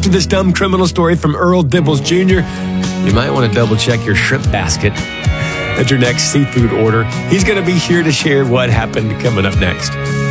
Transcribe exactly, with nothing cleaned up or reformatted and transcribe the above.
After this dumb criminal story from Earl Dibbles Junior, you might want to double check your shrimp basket at your next seafood order. He's going to be here to share what happened coming up next.